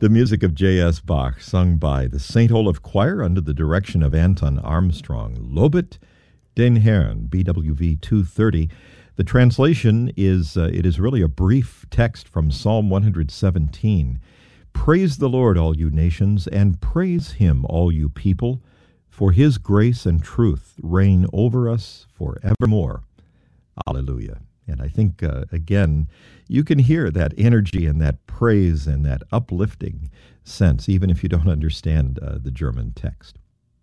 The music of J.S. Bach, sung by the St. Olaf Choir under the direction of Anton Armstrong. Lobet den Herrn, BWV 230. The translation is, it is really a brief text from Psalm 117. Praise the Lord, all you nations, and praise him, all you people, for his grace and truth reign over us forevermore. Alleluia. And I think, again, you can hear that energy and that praise and that uplifting sense, even if you don't understand the German text.